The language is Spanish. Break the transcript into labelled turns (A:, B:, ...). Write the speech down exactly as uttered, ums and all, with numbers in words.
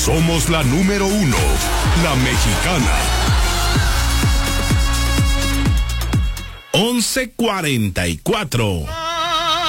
A: Somos la número uno, la mexicana. once cuarenta y cuatro.